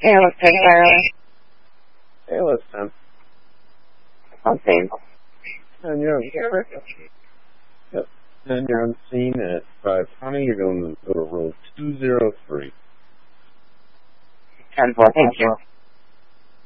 Yeah, let's take Ireland. Hey, listen. Okay. And you're on camera. Yep. And you're on scene at 520. You're going to go to roll 203. 10-4, thank you.